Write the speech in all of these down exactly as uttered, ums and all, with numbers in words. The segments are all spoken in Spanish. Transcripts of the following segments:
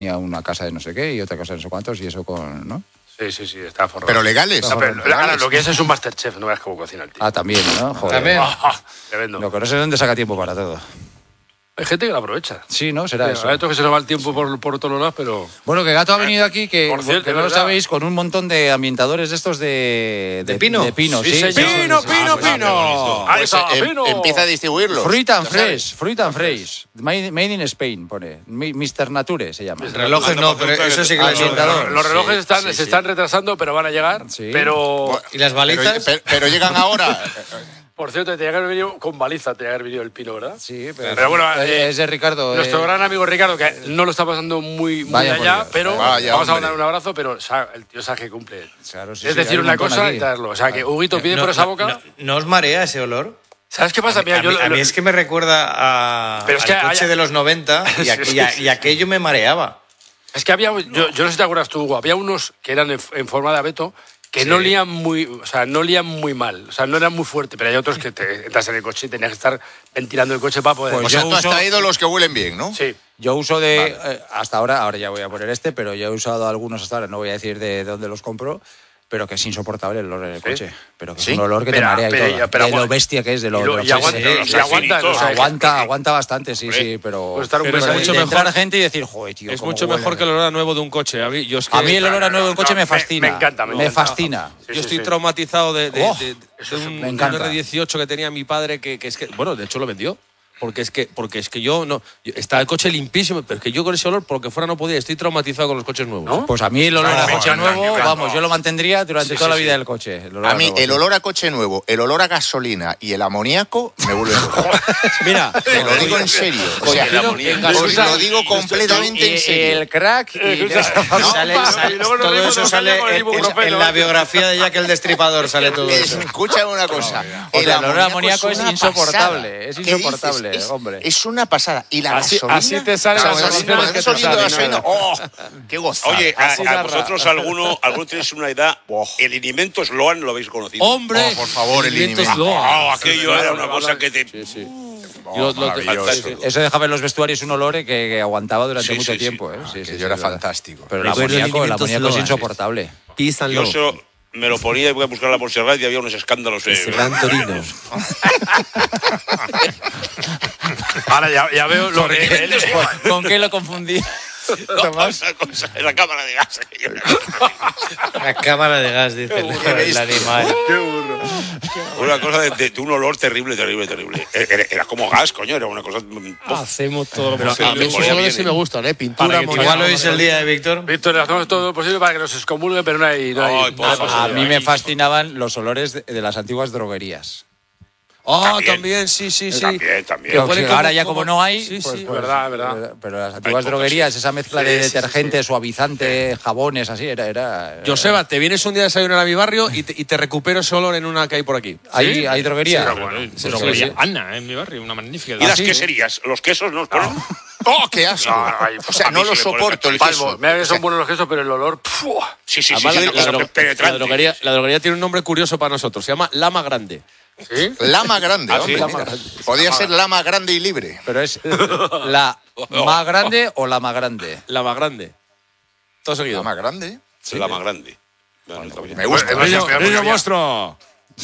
tenía una casa de no sé qué y otra casa de no sé cuántos y eso con, ¿no? Sí, sí, sí, está forrado. ¿Pero legales? No, pero, ¿Legales? ahora, lo que es es un Masterchef, no veas cómo cocina el tío. Ah, también, ¿no? Joder. También. Ah, tremendo. Lo que no sé dónde saca tiempo para todo. Hay gente que lo aprovecha. Sí, ¿no? Será Sí, eso. Hay otros que se nos va el tiempo por, por todos lados, pero... Bueno, que Gato ha venido aquí, que, Por cierto, que no lo ¿verdad? sabéis, con un montón de ambientadores de estos de... ¿De pino? De pino, sí. Sí, sí, señor. sí, ¡Pino, sí. pino, pues, pino! ¡Ahí Pues, está, em- pino! empieza a distribuirlos. Fruit and Ya sabes. Fresh, Fruit and Fresh. Made, made in Spain, pone. Mi- mister Nature se llama. Relojes no, pero eso sí que lo Ambientador. Los relojes Sí, están, sí, se sí. están retrasando, pero van a llegar. Sí. Pero, Bueno, ¿Y las pero, balizas? pero- pero llegan ahora. por cierto, tenía que haber venido con baliza, tenía que haber venido el pino, ¿verdad? Sí, pero, Pero bueno, es, eh, es de Ricardo. Nuestro eh, gran amigo Ricardo, que no lo está pasando muy, muy Vaya por allá, Dios, pero vaya vamos a hombre. mandar un abrazo, pero o sea, el tío sabe que cumple. Claro, sí, es sí, decir, hay un una montón cosa aquí. y traerlo. O sea, que Huguito pide No, por esa no, boca. No, ¿no os marea ese olor? ¿Sabes qué pasa? Mira, a, yo mí, lo- a mí lo- es que me recuerda a, Pero es que al coche haya- de los noventa y, a- y a- y aquello me mareaba. Es que había, yo, yo no sé si te acuerdas tú, Hugo, había unos que eran en, en forma de abeto que no lían muy, o sea, no lían muy mal, o sea, no eran muy fuertes, pero hay otros que te entras en el coche y tenías que estar ventilando el coche para poder... Pues O sea, yo tú has uso- traído los que huelen bien, ¿no? sí. Yo uso de... eh, hasta ahora, ahora ya voy a poner este, pero yo he usado algunos hasta ahora, no voy a decir de, de dónde los compro, pero que es insoportable el olor en el coche. Pero que ¿Sí? es un olor que Pero- te marea y pero- todo. pero de lo aguanta- bestia que es, de lo... Y, lo- de lo y aguanta, sí, y sí, aguanta, sí. o sea, aguanta, aguanta bastante, sí, sí, pero... Puede estar un pero beso de- mucho de mejor. entrar gente y decir, joder, tío, Es cómo mucho huele". mejor que el olor a nuevo de un coche. A mí, yo es que, A mí el olor a nuevo en no, coche no, me me- fascina. me encanta, me Me encanta. fascina. Sí, yo sí, estoy sí. traumatizado de, de, Oh, de- de un, me encanta. un R dieciocho que tenía mi padre, que, que es que, bueno, de hecho lo vendió. Porque es que, porque es que yo no. yo- está el coche limpísimo, pero es que yo con ese olor, por lo que fuera, no podía. Estoy traumatizado con los coches nuevos. ¿No? Pues a mí el olor No, a me coche encanta, nuevo, me encanta. vamos, yo lo mantendría durante Sí, toda sí, la sí. vida del coche. el olor A mí nuevo, el sí. olor a coche nuevo, el olor a gasolina y el amoníaco me vuelven loco. Mira, Te lo digo en serio. O sea, el amoníaco. os lo digo completamente en Y serio. el crack y Sale- no, sale- y luego nos todo reímos eso de sale con el en, en- ibuprofeno, en la ¿eh? biografía de Jack el Destripador, sale todo eso. Escúchame una cosa. O sea, el olor a amoníaco es una insoportable, pasada. es ¿Qué insoportable, dices? Es- hombre. Es una pasada. Y la Así- gasolina. así te salen o sea, las gasolina, emociones que te gasolina, salen, gasolina, nada. ¡oh! ¡Qué gozada! Oye, a, Así a narra. vosotros alguno, alguno tenéis una edad, Oh. el Inimentos Sloan lo habéis conocido. hombre. Oh, por favor, el Alimentos Inimentos. Loa. Oh, aquello era una cosa que te... Sí, sí. Oh, Yo lo- maravilloso. fantástico. Eso dejaba en los vestuarios un olor que, que aguantaba durante Sí, mucho sí, sí. tiempo. ¿eh? Sí, Que sí, yo sí, era es verdad. fantástico. Pero el Recuerdo el amoníaco, el Alimentos amoníaco es Loa. insoportable. Peace and Yo love. eso me lo ponía y voy a buscar la Montserrat y había unos escándalos. eh, Serán Torino. Ahora ya, ya veo lo que... el- ¿Con qué lo confundí? Tomás? Una cosa, en la cámara de gas. La cámara de gas, dice el, el animal. Una cosa de, de- de un olor terrible, terrible, terrible. Era, era como gas, coño, era una cosa... Hacemos todo lo Pero posible. a mí Esos ponía olores bien, sí ¿eh? me gustan, ¿eh? Pintura, Para que amoníaco. Igual hoy es el día de Víctor. Víctor, hacemos todo lo posible para que nos excomulguen, pero no hay... No hay Ay, por favor. A mí me fascinaban los olores de, de las antiguas droguerías. Ah, También. también, sí, sí, sí. También, también. Que huele como- Ahora ya como no hay, Sí, pues, sí. pues, verdad, verdad. Pero las antiguas pocas, droguerías, sí. esa mezcla de detergente, suavizante, jabones, así, era... era, era- Joseba, te vienes un día a desayunar a mi barrio y te, y te recupero ese olor en una que hay por aquí. ¿Hay, ¿Hay droguería? Sí, Droguería sí. Ana, en mi barrio, una magnífica. ¿Y las sí? queserías? ¿Los quesos nos ponen? ¡Oh, qué asco! No, no, hay- O sea, a mí no sí lo me pone soporto el cachondo. queso. Mira que O sea, son buenos los quesos, pero el olor... ¡puf! Sí, sí, sí, Además, sí, la, una cosa la dro- penetrante. la droguería, la droguería tiene un nombre curioso para nosotros. Se llama Lama Grande. ¿Sí? Lama grande, Ah, sí, hombre. lama mira. Podría ser lama grande y libre. Pero es la más grande o la más grande. Lama Grande. Todo seguido. Lama grande. La más grande. Bueno, está bien. Me gusta. Niño- niño monstruo!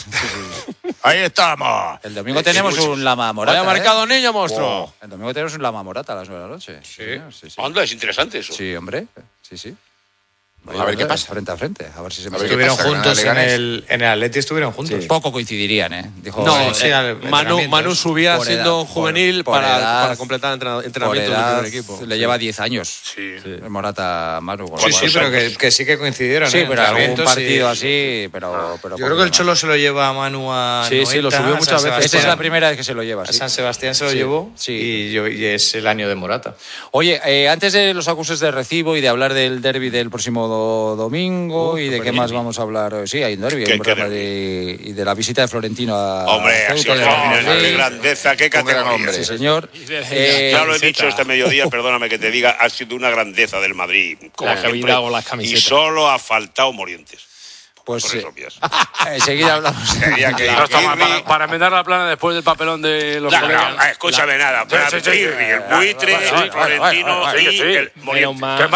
Ahí estamos. El domingo tenemos un lama morata. Vaya ¿eh? marcado, niño monstruo. El domingo tenemos un lama morata a las nueve de la noche. Sí, sí, sí. Anda, es interesante eso. Sí, hombre. Sí, sí. A ver qué pasa. Frente a frente. A ver si se me A ver qué Estuvieron pasa, juntos en Leganés. el, en el Atleti, estuvieron juntos. Poco coincidirían, ¿eh? Dijo, No, eh, sí, eh, al- Manu, entrenamientos. Manu subía Por siendo edad, un juvenil por- por para, edad, para completar entrena- por entrenamientos edad, del primer equipo. le lleva diez años. Sí. Morata Manu. con Sí, lo sí, cual- pero que, que sí que coincidieron. Sí, ¿eh? pero algún Entrenamientos partido y- así, pero... pero Yo creo que el Cholo se lo lleva a Manu a Sí, sí, lo Noeta, subió a muchas San veces. Esta es Sebastián. la primera vez que se lo lleva, A sí. San Sebastián se lo Sí, llevó sí. Y, yo- y es el año de Morata. Oye, eh, antes de los acuses de recibo y de hablar del derbi del próximo do- domingo y de qué más vamos a hablar... Sí, hay un derbi, ¿Qué- un qué programa de- y de la visita de Florentino a... Hombre, a así Ceuta, es, de la oh, Premier qué League. grandeza, qué Un gran categoría. hombre. Sí, señor. Eh, Ya lo he camiseta. dicho este mediodía, perdóname que te diga, ha sido una grandeza del Madrid. Como La siempre. cavidad o las Y camisetas. solo ha faltado Morientes. Pues Torres eh, obvias. enseguida hablamos. Sería que No está mal, Pirri- para, para enmendar la plana después del papelón de los No, colegas. no, escúchame nada. Sí, sí, sí, sí. Pirri, el buitre, Bueno, el bueno, Florentino bueno, bueno, y sí, sí. el Era un Moriente. ma- ¿Qué